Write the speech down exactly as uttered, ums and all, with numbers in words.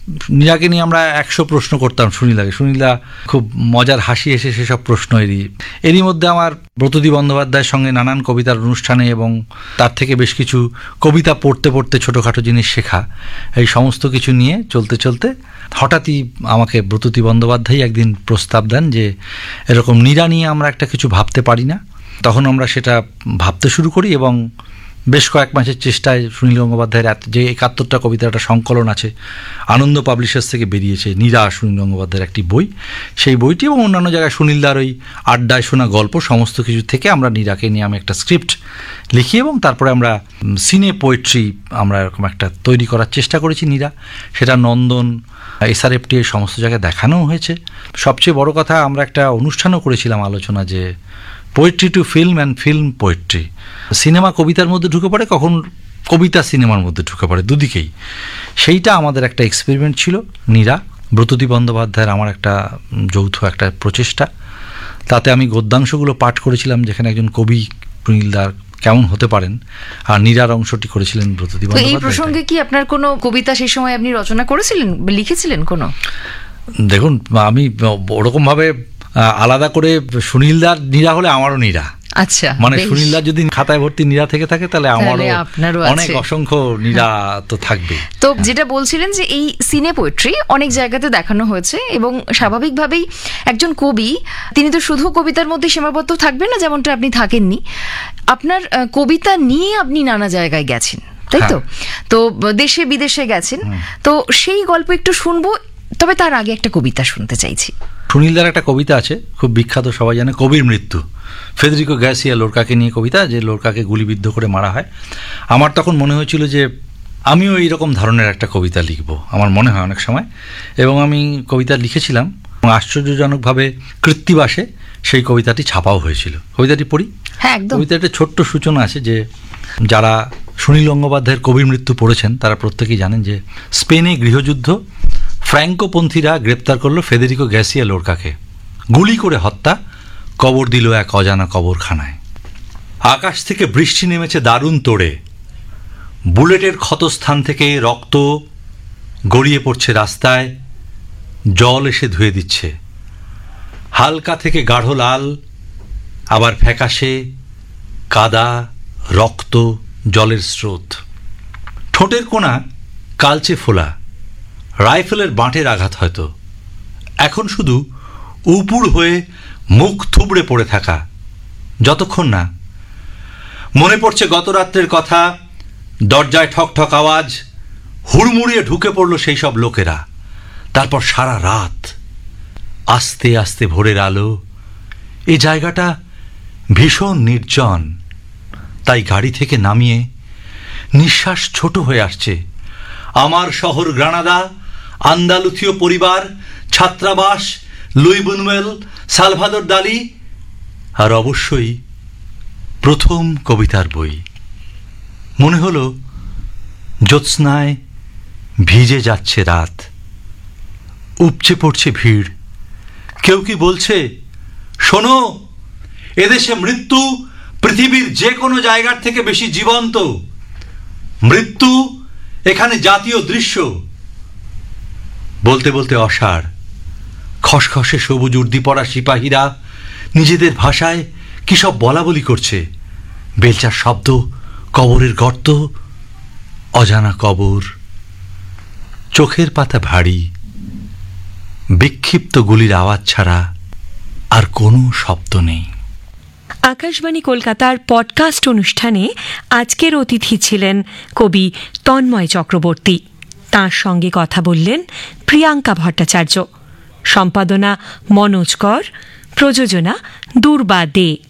নীরাকে নিয়ে আমরা একশো প্রশ্ন করতাম সুনীলাকে। সুনীলা খুব মজার হাসি এসে সেসব প্রশ্ন এরই এরই মধ্যে আমার ব্রততী বন্দ্যোপাধ্যায়ের সঙ্গে নানান কবিতার অনুষ্ঠানে এবং তার থেকে বেশ কিছু কবিতা পড়তে পড়তে ছোটোখাটো জিনিস শেখা, এই সমস্ত কিছু নিয়ে চলতে চলতে হঠাৎই আমাকে ব্রততী বন্দ্যোপাধ্যায় একদিন প্রস্তাব দেন যে এরকম নীরা নিয়ে আমরা একটা কিছু ভাবতে পারি না। তখন আমরা সেটা ভাবতে শুরু করি এবং বেশ কয়েক মাসের চেষ্টায় সুনীল গঙ্গোপাধ্যায়ের যে একাত্তরটা কবিতার একটা সংকলন আছে, আনন্দ পাবলিশার্স থেকে বেরিয়েছে নীরা সুনীল গঙ্গোপাধ্যায়ের একটি বই, সেই বইটি এবং অন্যান্য জায়গায় সুনীলদার ওই আড্ডায় শোনা গল্প সমস্ত কিছু থেকে আমরা নীরাকে নিয়ে আমি একটা স্ক্রিপ্ট লিখি এবং তারপরে আমরা সিনে পোয়েট্রি আমরা এরকম একটা তৈরি করার চেষ্টা করেছি নীরা। সেটা নন্দন, এসআরএফটি এই সমস্ত জায়গায় দেখানোও হয়েছে। সবচেয়ে বড় কথা, আমরা একটা অনুষ্ঠানও করেছিলাম আলোচনা, যে poetry two film and film poetry. Cinema কবিতার মধ্যে ঢুকে পড়ে, কখন কবিতা সিনেমার মধ্যে ঢুকে পড়ে, দুদিকেই। সেইটা আমাদের একটা এক্সপেরিমেন্ট ছিল নীরা, ব্রততী বন্দ্যোপাধ্যায়ের আমার একটা যৌথ একটা প্রচেষ্টা। তাতে আমি গদ্যাংশগুলো পাঠ করেছিলাম, যেখানে একজন কবি সুনীলদার কেমন হতে পারেন, আর নীরার অংশটি করেছিলেন ব্রততী বন্দ্যোপাধ্যায়। এই প্রসঙ্গে কি আপনার কোনো কবিতা সেই সময় আপনি রচনা করেছিলেন, লিখেছিলেন কোনো? দেখুন, আমি ওরকমভাবে আলাদা করে সুনীলদার নীরা হলে আমারও নীরা। আচ্ছা, মানে সুনীলদার যদি খাতায় ভর্তি নীরা থেকে থাকে তাহলে আমারও অনেক অসংখ্য নীরা তো থাকবে। তো যেটা বলছিলেন যে এই সিনে পোয়েট্রি অনেক জায়গাতে দেখানো হয়েছে এবং স্বাভাবিকভাবেই একজন কবি তিনি তো শুধু কবিতার মধ্যে সীমাবদ্ধ থাকবেন না, যেমনটা আপনি থাকেননি। আপনার কবিতা নিয়ে আপনি নানা জায়গায় গেছেন, তাই তো? তো দেশে বিদেশে গেছেন, তো সেই গল্প একটু শুনবো। তবে তার আগে একটা কবিতা শুনতে চাইছি। সুনীলদার একটা কবিতা আছে খুব বিখ্যাত, সবাই জানে, কবির মৃত্যু। ফেদেরিকো গার্সিয়া লোরকাকে নিয়ে কবিতা, যে লোরকাকে গুলিবিদ্ধ করে মারা হয়। আমার তখন মনে হয়েছিল যে আমিও এইরকম ধরনের একটা কবিতা লিখব, আমার মনে হয় অনেক সময়, এবং আমি কবিতা লিখেছিলাম। আশ্চর্যজনকভাবে কৃত্তিবাসে সেই কবিতাটি ছাপাও হয়েছিল। কবিতাটি পড়ি। হ্যাঁ, একদম। কবিতার একটা ছোট্ট সূচনা আছে, যে যারা সুনীল গঙ্গোপাধ্যায়ের কবির মৃত্যু পড়েছেন তারা প্রত্যেকেই জানেন যে স্পেনে গৃহযুদ্ধ, ফ্র্যাঙ্কোপন্থীরা গ্রেপ্তার করলো ফেদেরিকো গার্সিয়া লোরকাকে, গুলি করে হত্যা, কবর দিল এক অজানা কবরখানায়। আকাশ থেকে বৃষ্টি নেমেছে দারুণ তোড়ে, বুলেটের ক্ষতস্থান থেকে রক্ত গড়িয়ে পড়ছে রাস্তায়, জল এসে ধুয়ে দিচ্ছে। হালকা থেকে গাঢ় লাল, আবার ফ্যাকাশে, কাদা, রক্ত, জলের স্রোত। ঠোঁটের কোণা কালচে ফোলা, রাইফেলের বাঁটের আঘাত হয়তো। এখন শুধু উপুড় হয়ে মুখ থুবড়ে পড়ে থাকা, যতক্ষণ না মনে পড়ছে গত রাত্রের কথা। দরজায় ঠক ঠক আওয়াজ, হুড়মুড়িয়ে ঢুকে পড়ল সেই সব লোকেরা। তারপর সারা রাত আস্তে আস্তে ভোরের আলো। এই জায়গাটা ভীষণ নির্জন, তাই গাড়ি থেকে নামিয়ে নিঃশ্বাস ছোট হয়ে আসছে। আমার শহর গ্রানাদা, আন্দালুথীয় পরিবার, ছাত্রাবাস, লুই বুনুয়েল, সালভাদর দালি, আর অবশ্যই প্রথম কবিতার বই। মনে হলো জ্যোৎস্নায় ভিজে যাচ্ছে রাত, উপচে পড়ছে ভিড়। কেউ কি বলছে, শোনো, এদেশে মৃত্যু পৃথিবীর যে কোনো জায়গার থেকে বেশি জীবন্ত। মৃত্যু এখানে জাতীয় দৃশ্য। বলতে বলতে অসাড়, খসখসে সবুজ উর্দি পরা সিপাহীরা নিজেদের ভাষায় কি সব বলা বলি করছে। বেলচার শব্দ, কবরের গর্ত, অজানা কবর। চোখের পাতা ভারী, বিক্ষিপ্ত গুলির আওয়াজ ছাড়া আর কোনো শব্দ নেই। আকাশবাণী কলকাতার পডকাস্ট অনুষ্ঠানে আজকের অতিথি ছিলেন কবি তন্ময় চক্রবর্তী। তাঁর সঙ্গে কথা বললেন প্রিয়াঙ্কা ভট্টাচার্য। সম্পাদনা মনোজ কর, প্রযোজনা দুর্বা দে।